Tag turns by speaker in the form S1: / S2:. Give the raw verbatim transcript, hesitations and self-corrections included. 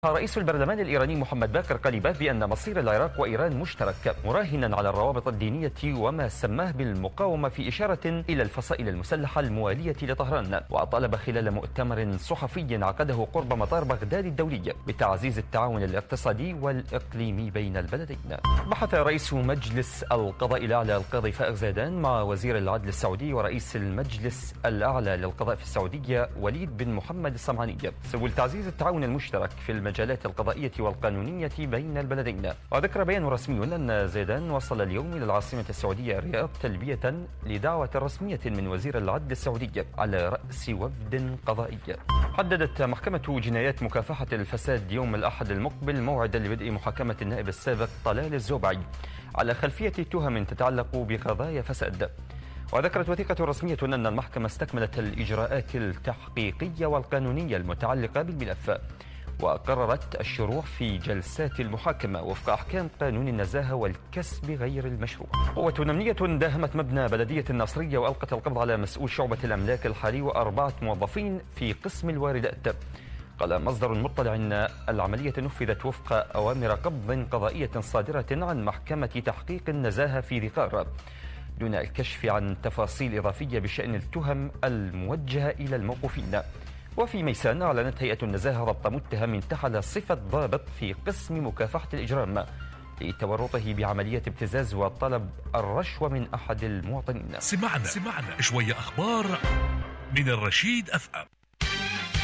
S1: رئيس البرلمان الإيراني محمد باقر قليباف بأن مصير العراق وإيران مشترك، مراهنا على الروابط الدينية وما سماه بالمقاومة، في إشارة إلى الفصائل المسلحة الموالية لطهران. وطالب خلال مؤتمر صحفي عقده قرب مطار بغداد الدولي بتعزيز التعاون الاقتصادي والإقليمي بين البلدين. بحث رئيس مجلس القضاء الأعلى القاضي فائق زيدان مع وزير العدل السعودي ورئيس المجلس الأعلى للقضاء في السعودية وليد بن محمد الصمعاني سبل تعزيز التعاون المشترك في المجالات القضائية والقانونية بين البلدين. وذكر بيان رسمي أن زيدان وصل اليوم إلى العاصمة السعودية الرياض تلبية لدعوة رسمية من وزير العدل السعودي على رأس وفد قضائي. حددت محكمة جنايات مكافحة الفساد يوم الأحد المقبل موعدا لبدء محاكمة النائب السابق طلال الزوبعي على خلفية تهم تتعلق بقضايا فساد. وذكرت وثيقة رسمية أن المحكمة استكملت الإجراءات التحقيقية والقانونية المتعلقة بالملف، وقررت الشروع في جلسات المحاكمة وفق أحكام قانون النزاهة والكسب غير المشروع. قوة أمنية داهمت مبنى بلدية الناصرية وألقت القبض على مسؤول شعبة الأملاك الحالي وأربعة موظفين في قسم الواردات. قال مصدر مطلع أن العملية نفذت وفق أوامر قبض قضائية صادرة عن محكمة تحقيق النزاهة في ذقار، دون الكشف عن تفاصيل إضافية بشأن التهم الموجهة إلى الموقوفين. وفي ميسان أعلنت هيئة النزاهة ضبط متهم انتحل صفة ضابط في قسم مكافحة الإجرام لتورطه بعملية ابتزاز وطلب الرشوة من أحد المواطنين.
S2: سمعنا سمعنا شوية أخبار من الرشيد أف أم.